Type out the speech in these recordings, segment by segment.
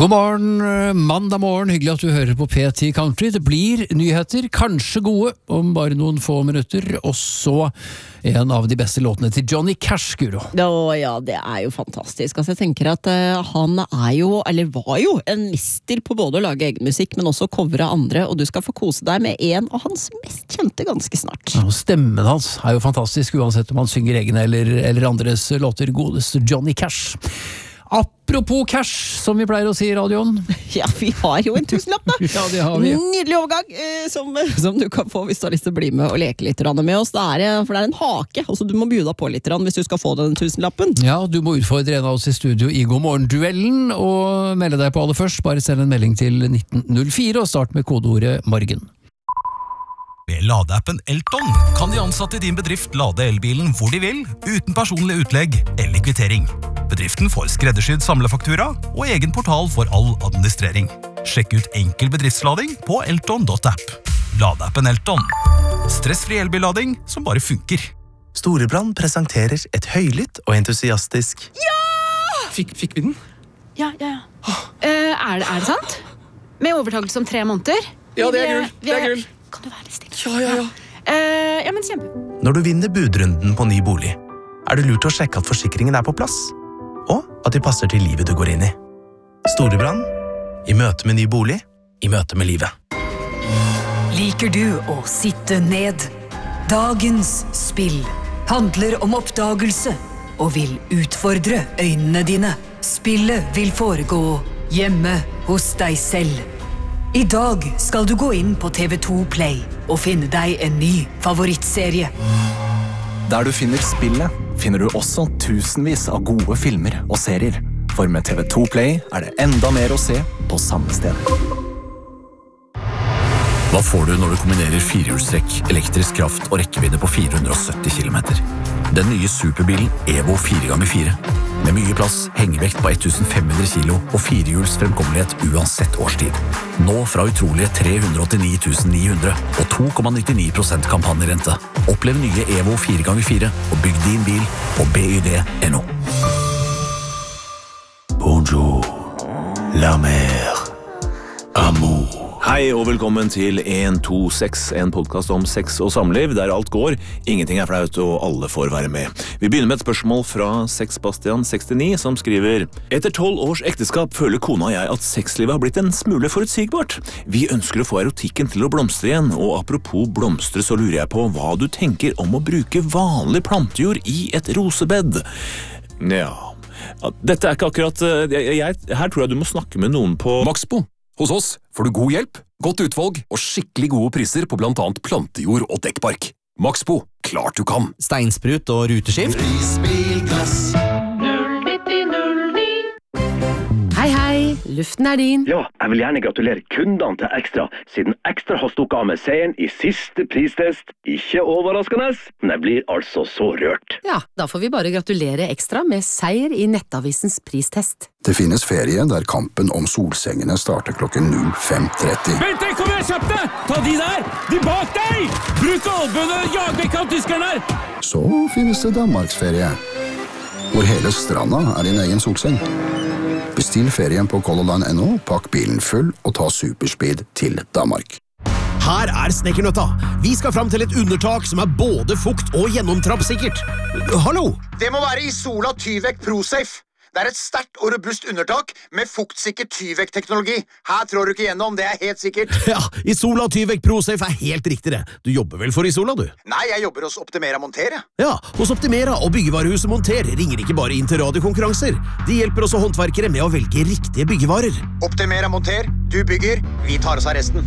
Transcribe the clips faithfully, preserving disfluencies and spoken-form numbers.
God morgen, mandag morgen, hyggelig at du hører på P ti Country. Det blir nyheter, kanskje gode, om bare noen få minutter, og så en av de beste låtene til Johnny Cash, Guro. Å ja, det er jo fantastisk. Altså, jeg tenker at uh, han er jo, eller var jo, en mister på både å lage egen musikk, men også covre andre, og du skal få kose deg med en av hans mest kjente ganske snart. Ja, og stemmen hans er jo fantastisk, uansett om han synger egne eller, eller andres låter. Godeste Johnny Cash. Apropos cash, som vi pleier å si i radioen. Ja, vi har jo en tusenlapp da. Ja, det har vi. Nydelig overgang, eh, som, som du kan få hvis du har lyst til å bli med og leke litt med oss. Det er, for det er en hake, altså du må bjuda på litt hvis du skal få den tusenlappen. Ja, du må utfordre en av oss i studio i God morgen-duellen, og melde deg på aller først. Bare send en melding til nitten null fire og start med kodeordet morgen. Med ladeappen Elton kan de ansatte i din bedrift lade elbilen hvor de vil, uten personlig utlegg eller kvittering. Bedriften får skreddersydd samlefaktura og egen portal for all administrering. Sjekk ut enkel bedriftslading på elton punktum app. Ladeappen Elton. Stressfri elbillading som bare funker. Storebrand presenterer et høylytt og entusiastisk Ja! Fikk, fikk vi den? Ja, ja, ja. Uh, er, det, er det sant? Med overtakelse om tre måneder? Ja, det er gull. Det er gull. Kan du være litt stille? Ja, ja, ja. Uh, ja, men kjempe. Når du vinner budrunden på ny bolig, er det lurt å sjekke at forsikringen er på plass, og at de passer til livet du går inn i. Storebrand, i møte med ny bolig, i møte med livet. Liker du å sitte ned? Dagens spill handler om oppdagelse og vil utfordre øynene dine. Spillet vil foregå hjemme hos deg selv. I dag skal du gå inn på T V to Play og finne deg en ny favorittserie. Der du finner spillet, finner du også tusenvis av gode filmer og serier. For med T V to Play er det enda mer å se på samme sted. Hva får du når du kombinerer firehjulstrekk, elektrisk kraft og rekkevidde på fire hundre og sytti kilometer? Den nye superbilen Evo fire ganger fire. Med mye plass, hengevekt på tusen fem hundre kilo og firehjuls fremkommelighet uansett årstid. Nå fra utrolige tre hundre og åttini tusen ni hundre og to komma nittini prosent kampanjerente. Opplev nye Evo fire ganger fire og bygg din bil på B Y D punktum no. Bonjour, la mer, amour. Hei og velkommen til en to seks, en podcast om sex og samliv, der alt går, ingenting er flaut og alle får være med. Vi begynner med et spørsmål fra Sexbastian sekstini som skriver: Etter tolv års ekteskap føler kona og jeg at sexlivet har blitt en smule forutsigbart. Vi ønsker å få erotikken til å blomstre igjen, og apropos blomstre så lurer jeg på hva du tenker om å bruke vanlig plantejord i et rosebed. Ja, dette er ikke akkurat... Jeg, jeg, her tror jeg du må snakke med noen på... Maxbo. Hos oss får du god hjelp, godt utvalg og skikkelig gode priser på blant annet plantejord og dekkbark. Maxbo, klart du kan. Steinsprut og ruteskift. Prisbilklass null nitti null ni. Hei, hei. Luften er din. Ja, jeg vil gjerne gratulere kundene til Ekstra, siden Ekstra har stukket av med seieren i siste pristest. Ikke overraskende, men jeg blir altså så rørt. Ja, da får vi bare gratulere Ekstra med seier i Nettavisens pristest. Det finnes ferie der kampen om solsengene starter klokken null fem tretti. Vent deg, kom igjen, kjapp deg! Ta de der! De bak deg! Bruk albøene, jag vekk av tyskerne her! Så finnes det Danmarksferie, hvor hele stranda er din egen solseng. Bestill ferien på Color Line punktum no, pakk bilen full og ta superspeed til Danmark. Her er Snekkernøtta. Vi skal fram til et undertak som er både fukt og gjennomtrappsikkert. Hallo? Det må være Isola Tyvek ProSafe. Det er et sterkt og robust undertak med fuktsikker Tyvek-teknologi. Her trår du ikke gjennom, det er helt sikkert. Ja, Isola Tyvek ProSafe er helt riktig det. Du jobber vel for Isola, du? Nei, jeg jobber hos Optimera Monter. Ja, hos Optimera og byggevarehuset Monter ringer ikke bare inn til radiokonkurranser. De hjelper også håndverkere med å velge riktige byggevarer. Optimera Monter, du bygger, vi tar oss av resten.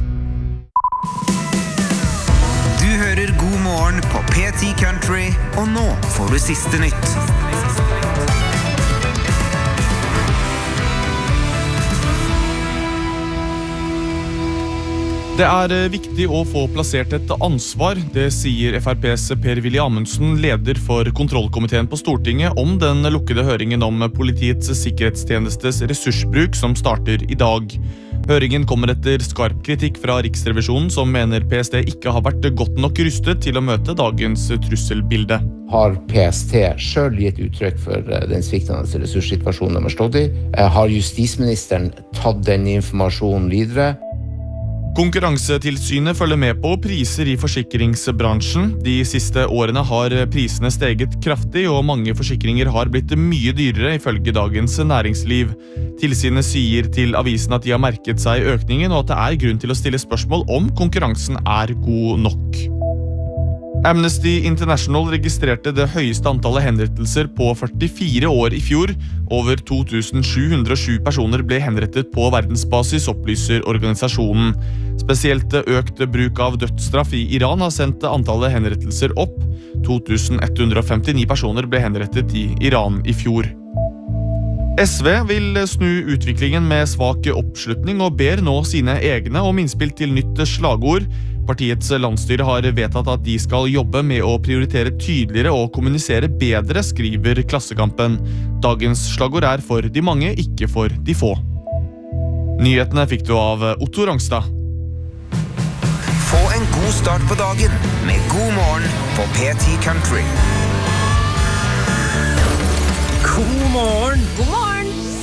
Du hører God morgen på P ti Country, og nå får du siste nytt. Det er viktig å få plassert et ansvar, det sier F R P's Per-Willy Amundsen, leder for kontrollkomiteen på Stortinget, om den lukkede høringen om politiets sikkerhetstjenestes ressursbruk som starter i dag. Høringen kommer etter skarp kritikk fra Riksrevisjonen, som mener P S T ikke har vært godt nok rustet til å møte dagens trusselbilde. Har P S T selv gitt uttrykk for den sviktende ressurssituasjonen de har stått i? Har justisministeren tatt den informasjonen videre? Konkurransetilsynet følger med på priser i forsikringsbransjen. De siste årene har prisene steget kraftig, og mange forsikringer har blitt mye dyrere ifølge Dagens Næringsliv. Tilsynet sier til avisen at de har merket seg økningen, og at det er grunn til å stille spørsmål om konkurransen er god nok. Amnesty International registrerte det høyeste antallet henrettelser på førtifire år i fjor. Over to tusen sju hundre og sju personer ble henrettet på verdensbasis, opplyser organisasjonen. Spesielt økt bruk av dødsstraff i Iran har sendt antallet henrettelser opp. to tusen ett hundre og femtini personer ble henrettet i Iran i fjor. S V vil snu utviklingen med svak oppslutning og ber nå sine egne om innspill til nytt slagord. Partiets landsstyre har vedtatt at de skal jobbe med å prioritere tydeligere og kommunisere bedre, skriver Klassekampen. Dagens slagord er for de mange, ikke for de få. Nyhetene fikk du av Otto Rangstad. Få en god start på dagen med God morgen på P ti Country.